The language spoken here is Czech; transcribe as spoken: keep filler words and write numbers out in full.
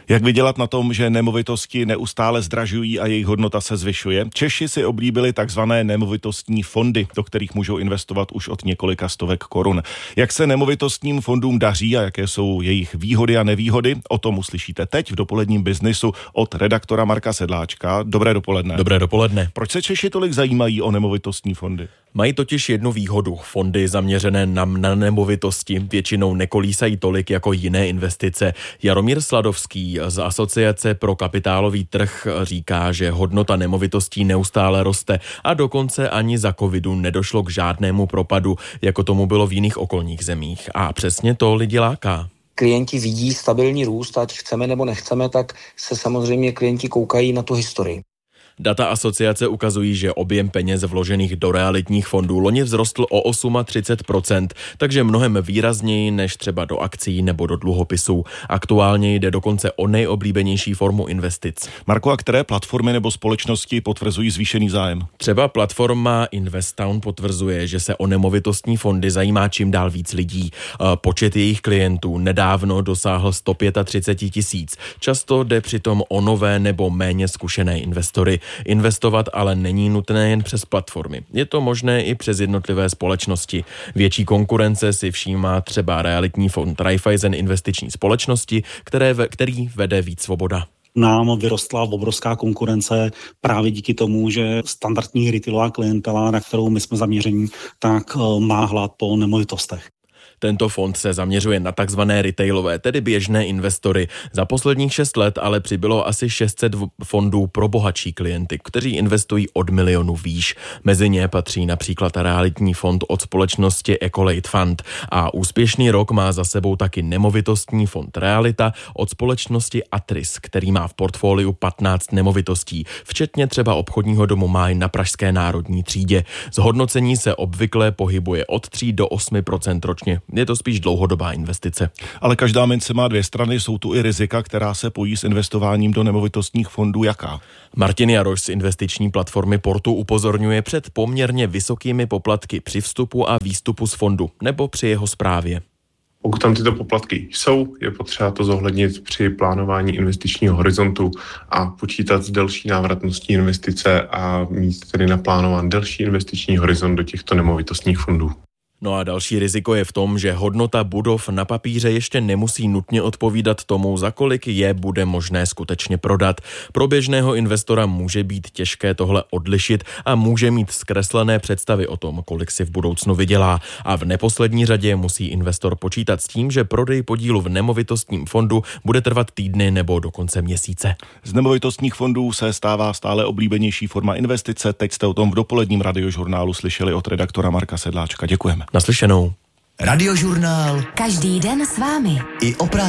Jak vydělat na tom, že nemovitosti neustále zdražují a jejich hodnota se zvyšuje? Češi si oblíbili takzvané nemovitostní fondy, do kterých můžou investovat už od několika stovek korun. Jak se nemovitostním fondům daří a jaké jsou jejich výhody a nevýhody, o tom uslyšíte teď v dopoledním biznisu od redaktora Marka Sedláčka. Dobré dopoledne. Dobré dopoledne. Proč se Češi tolik zajímají o nemovitostní fondy? Mají totiž jednu výhodu. Fondy zaměřené na, na nemovitosti většinou nekolísají tolik jako jiné investice. Jaromír Sladovský z Asociace pro kapitálový trh říká, že hodnota nemovitostí neustále roste a dokonce ani za covidu nedošlo k žádnému propadu, jako tomu bylo v jiných okolních zemích. A přesně to lidi láká. Klienti vidí stabilní růst, ať chceme nebo nechceme, tak se samozřejmě klienti koukají na tu historii. Data asociace ukazují, že objem peněz vložených do realitních fondů loni vzrostl o třicet osm procent, takže mnohem výrazněji než třeba do akcií nebo do dluhopisů. Aktuálně jde dokonce o nejoblíbenější formu investic. Marko, a které platformy nebo společnosti potvrzují zvýšený zájem? Třeba platforma Investown potvrzuje, že se o nemovitostní fondy zajímá čím dál víc lidí. Počet jejich klientů nedávno dosáhl sto třicet pět tisíc. Často jde přitom o nové nebo méně zkušené investory. Investovat ale není nutné jen přes platformy. Je to možné i přes jednotlivé společnosti. Větší konkurence si všímá třeba realitní fond Raiffeisen investiční společnosti, které, který vede Vít Svoboda. Nám vyrostla obrovská konkurence právě díky tomu, že standardní retailová klientela, na kterou my jsme zaměření, tak má hlad po nemovitostech. Tento fond se zaměřuje na takzvané retailové, tedy běžné investory. Za posledních šest let ale přibylo asi šest set fondů pro bohatší klienty, kteří investují od milionu výš. Mezi ně patří například realitní fond od společnosti Ecolate Fund a úspěšný rok má za sebou taky nemovitostní fond Realita od společnosti Atris, který má v portfoliu patnáct nemovitostí, včetně třeba obchodního domu Máj na pražské Národní třídě. Zhodnocení se obvykle pohybuje od tří do osmi procent ročně. Je to spíš dlouhodobá investice. Ale každá mince má dvě strany, jsou tu i rizika, která se pojí s investováním do nemovitostních fondů. Jaká? Martin Jaroš z investiční platformy Portu upozorňuje před poměrně vysokými poplatky při vstupu a výstupu z fondu nebo při jeho správě. Pokud tam tyto poplatky jsou, je potřeba to zohlednit při plánování investičního horizontu a počítat s delší návratností investice a mít tedy naplánován delší investiční horizont do těchto nemovitostních fondů. No a další riziko je v tom, že hodnota budov na papíře ještě nemusí nutně odpovídat tomu, za kolik je bude možné skutečně prodat. Pro běžného investora může být těžké tohle odlišit a může mít zkreslené představy o tom, kolik si v budoucnu vydělá. A v neposlední řadě musí investor počítat s tím, že prodej podílu v nemovitostním fondu bude trvat týdny nebo dokonce měsíce. Z nemovitostních fondů se stává stále oblíbenější forma investice. Teď jste o tom v dopoledním radiožurnálu slyšeli od redaktora Marka Sedláčka. Děkujeme. Naslyšenou. Radiožurnál. Každý den s vámi. I o práci.